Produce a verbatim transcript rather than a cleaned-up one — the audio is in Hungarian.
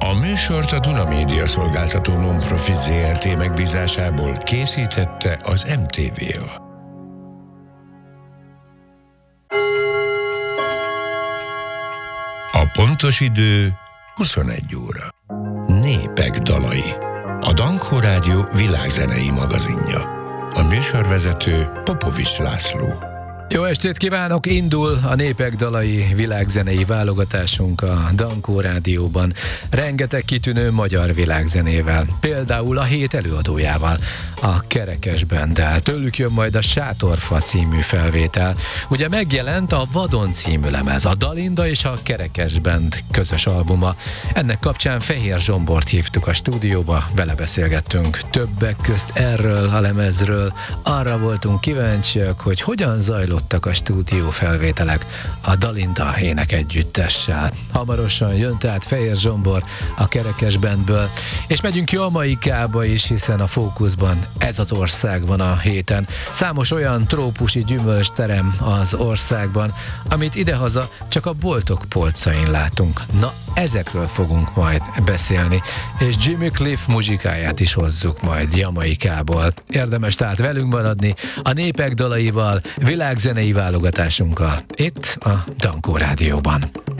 A műsort a Duna Média Szolgáltató Non-Profit zé er té megbízásából készítette az em té vé á. A pontos idő huszonegy óra. Népek dalai. A Dankó Rádió világzenei magazinja. A műsorvezető Popovics László. Jó estét kívánok! Indul a Népek dalai világzenei válogatásunk a Dankó Rádióban. Rengeteg kitűnő magyar világzenével. Például a hét előadójával, a Kerekes Banddel. Tőlük jön majd a Sátorfa című felvétel. Ugye megjelent a Vadon című lemez, a Dalinda és a Kerekes Band közös albuma. Ennek kapcsán Fehér Zsombort hívtuk a stúdióba, vele beszélgettünk többek közt erről a lemezről. Arra voltunk kíváncsiak, hogy hogyan zajlott a stúdió felvételek a Dalinda ének együttessel. Hamarosan jön tehát Fehér Zsombor a Kerekes Bandből, és megyünk Jamaikába is, hiszen a fókuszban ez az ország van a héten. Számos olyan trópusi gyümölcsterem az országban, amit idehaza csak a boltok polcain látunk. Na, ezekről fogunk majd beszélni, és Jimmy Cliff muzsikáját is hozzuk majd Jamaikából. Érdemes tehát velünk maradni a Népek dalaival, világzenei válogatásunkkal, itt a Dankó Rádióban.